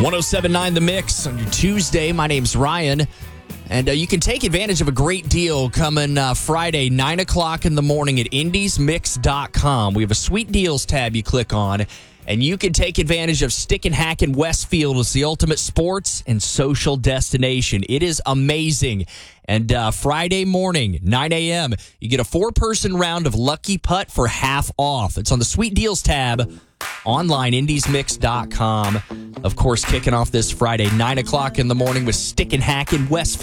107.9 The Mix on your Tuesday. My name's Ryan. And you can take advantage of a great deal coming Friday, 9 o'clock in the morning at indiesmix.com. We have a sweet deals tab you click on, and you can take advantage of Stick and Hack in Westfield. It's the ultimate sports and social destination. It is amazing. And Friday morning, 9 a.m., you get a 4-person round of Lucky Putt for half off. It's on the sweet deals tab online, indiesmix.com. Of course, kicking off this Friday, 9 o'clock in the morning with Stick and Hack in Westfield.